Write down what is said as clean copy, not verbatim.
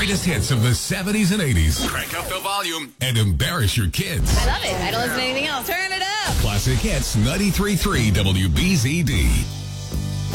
greatest hits of the 70s and 80s. Crank up the volume and embarrass your kids. I love it. I don't listen to anything else. Turn it up. Classic Hits 93.3 WBZD.